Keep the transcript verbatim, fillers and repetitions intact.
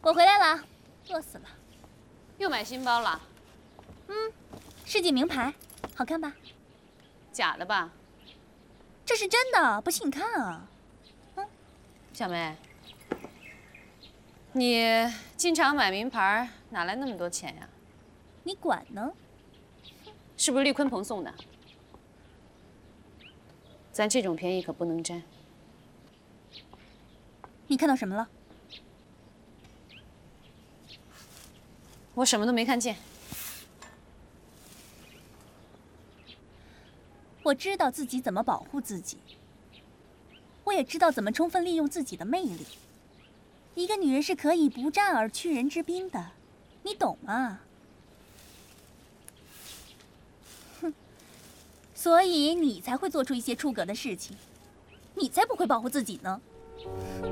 我回来了，饿死了。 又买新包了？ 嗯，世纪名牌，好看吧？ 假的吧？ 这是真的，不信你看啊。嗯， 小梅，你经常买名牌，哪来那么多钱呀？ 你管呢？ 是不是厉鲲鹏送的？咱这种便宜可不能占。 你看到什么了？ 我什么都没看见。 我知道自己怎么保护自己，我也知道怎么充分利用自己的魅力。一个女人是可以不战而屈人之兵的，你懂吗？哼，所以你才会做出一些出格的事情，你才不会保护自己呢。哼